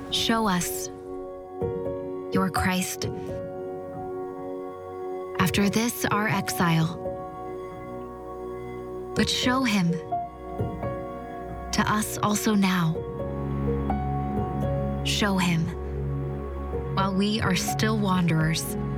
Show us your Christ. After this, our exile. But show him to us also now. Show him while we are still wanderers.